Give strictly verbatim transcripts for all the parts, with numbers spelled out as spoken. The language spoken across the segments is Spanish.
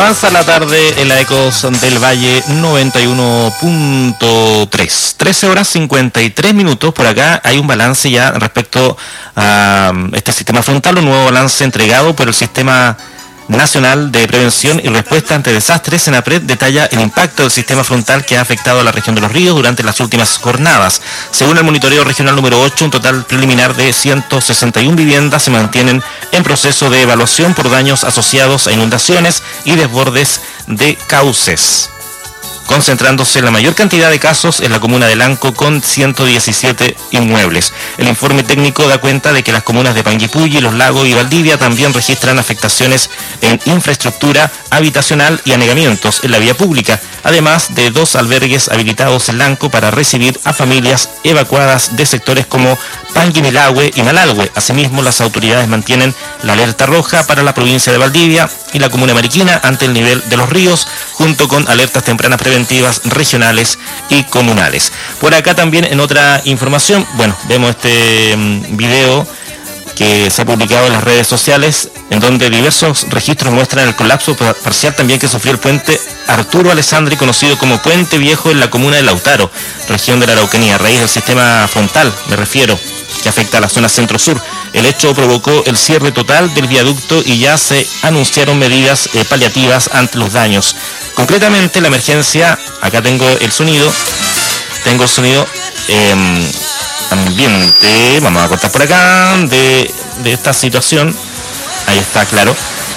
Avanza la tarde en la Ecos del Valle noventa y uno punto tres. trece horas cincuenta y tres minutos. Por acá hay un balance ya respecto a este sistema frontal, un nuevo balance entregado por el Sistema Nacional de Prevención y Respuesta ante Desastres. SENAPRED detalla el impacto del sistema frontal que ha afectado a la región de Los Ríos durante las últimas jornadas. Según el monitoreo regional número ocho, un total preliminar de ciento sesenta y una viviendas se mantienen en proceso de evaluación por daños asociados a inundaciones y desbordes de cauces, concentrándose la mayor cantidad de casos en la comuna de Lanco con ciento diecisiete inmuebles. El informe técnico da cuenta de que las comunas de Panguipulli, Los Lagos y Valdivia también registran afectaciones en infraestructura habitacional y anegamientos en la vía pública, además de dos albergues habilitados en Lanco para recibir a familias evacuadas de sectores como Panguimilahue y Malalhue. Asimismo, las autoridades mantienen la alerta roja para la provincia de Valdivia y la comuna de Mariquina ante el nivel de los ríos, junto con alertas tempranas preventivas regionales y comunales. Por acá también en otra información, bueno, vemos este um, video que se ha publicado en las redes sociales, en donde diversos registros muestran el colapso parcial también que sufrió el puente Arturo Alessandri, conocido como Puente Viejo, en la comuna de Lautaro, región de la Araucanía, a raíz del sistema frontal, me refiero, que afecta a la zona centro-sur. El hecho provocó el cierre total del viaducto y ya se anunciaron medidas eh, paliativas ante los daños. Concretamente, la emergencia, acá tengo el sonido, tengo el sonido eh, ambiente, vamos a cortar por acá, de, de esta situación. Ahí está, claro.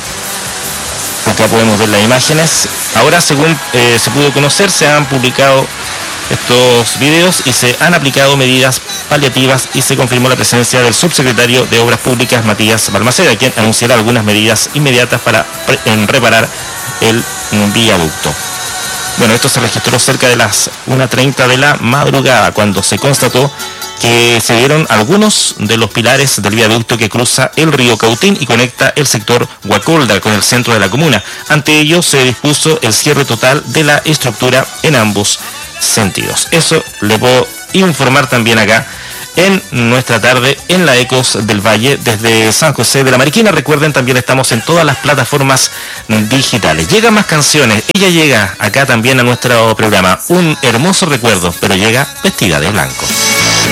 Acá podemos ver las imágenes. Ahora, según eh, se pudo conocer, se han publicado estos videos y se han aplicado medidas paliativas y se confirmó la presencia del subsecretario de Obras Públicas, Matías Balmaceda, quien anunciará algunas medidas inmediatas para pre- en reparar el viaducto. Bueno, esto se registró cerca de las una treinta de la madrugada, cuando se constató que se dieron algunos de los pilares del viaducto que cruza el río Cautín y conecta el sector Guacolda con el centro de la comuna. Ante ello se dispuso el cierre total de la estructura en ambos sentidos. Eso le puedo informar también acá en nuestra tarde en la Ecos del Valle desde San José de la Mariquina. Recuerden, también estamos en todas las plataformas digitales. Llegan más canciones. Ella llega acá también a nuestro programa. Un hermoso recuerdo, pero llega vestida de blanco.